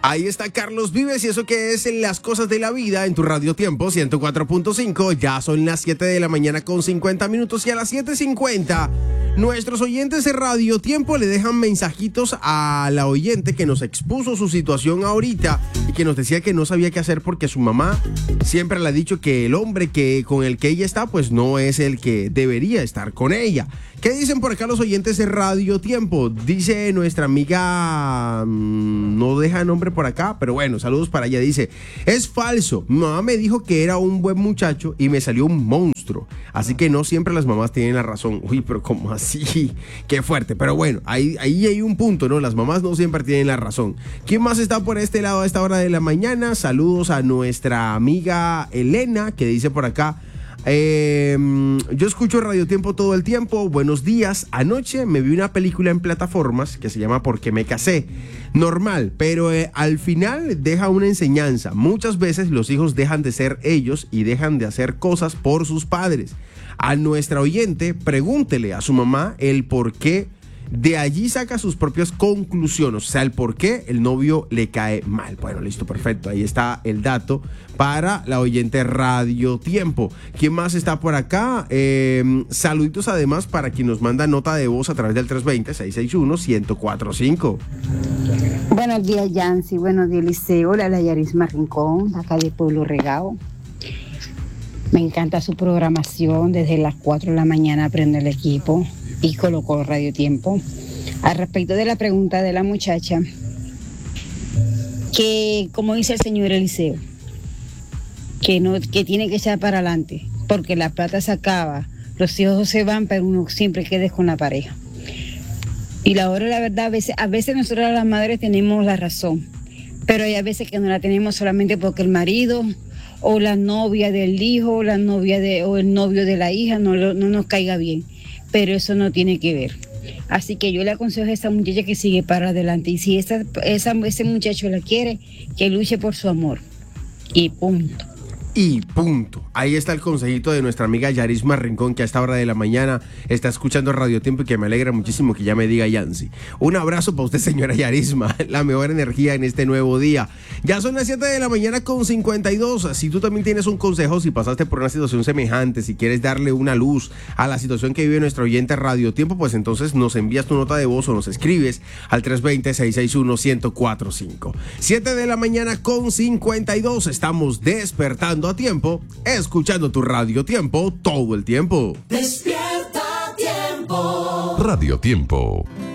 Ahí está Carlos Vives y eso que es Las Cosas de la Vida en tu Radio Tiempo 104.5. Ya son las 7 de la mañana con 50 minutos y a las 7:50 nuestros oyentes de Radio Tiempo le dejan mensajitos a la oyente que nos expuso su situación ahorita y que nos decía que no sabía qué hacer porque su mamá siempre le ha dicho que el hombre con el que ella está pues no es el que debería estar con ella. ¿Qué dicen por acá los oyentes de Radio Tiempo? Dice nuestra amiga, no deja nombre por acá, pero bueno, saludos para ella. Dice, es falso, mi mamá me dijo que era un buen muchacho y me salió un monstruo. Así que no siempre las mamás tienen la razón. Uy, pero ¿cómo así? Qué fuerte. Pero bueno, ahí hay un punto, ¿no? Las mamás no siempre tienen la razón. ¿Quién más está por este lado a esta hora de la mañana? Saludos a nuestra amiga Elena, que dice por acá, yo escucho Radio Tiempo todo el tiempo. Buenos días. Anoche me vi una película en plataformas que se llama ¿Por qué me casé? Normal, pero al final deja una enseñanza. Muchas veces los hijos dejan de ser ellos y dejan de hacer cosas por sus padres. A nuestra oyente, pregúntele a su mamá el por qué. De allí saca sus propias conclusiones, o sea, el por qué el novio le cae mal. Bueno, listo, perfecto. Ahí está el dato para la oyente Radio Tiempo. ¿Quién más está por acá? Saluditos además para quien nos manda nota de voz a través del 320-661-1045. Buenos días, Yancy. Buenos días, Liceo. Hola, la Yarisma Rincón, acá de Pueblo Regao. Me encanta su programación. Desde las 4 de la mañana prendo el equipo y colocó Radio Tiempo. Al respecto de la pregunta de la muchacha, que como dice el señor Eliseo, que tiene que echar para adelante, porque la plata se acaba, los hijos se van, pero uno siempre queda con la pareja. Y la verdad, a veces nosotros las madres tenemos la razón, pero hay a veces que no la tenemos solamente porque el marido o la novia del hijo o el novio de la hija no nos caiga bien. Pero eso no tiene que ver. Así que yo le aconsejo a esa muchacha que sigue para adelante. Y si ese muchacho la quiere, que luche por su amor. Y punto. Y punto. Ahí está el consejito de nuestra amiga Yarisma Rincón, que a esta hora de la mañana está escuchando Radio Tiempo y que me alegra muchísimo que ya me diga Yancy. Un abrazo para usted, señora Yarisma. La mejor energía en este nuevo día. Ya son las 7 de la mañana con 52. Si tú también tienes un consejo, si pasaste por una situación semejante, si quieres darle una luz a la situación que vive nuestro oyente Radio Tiempo, pues entonces nos envías tu nota de voz o nos escribes al 320-661-1045. 7 de la mañana con 52. Estamos despertando a tiempo, escuchando tu Radio Tiempo todo el tiempo. Despierta Tiempo. Radio Tiempo.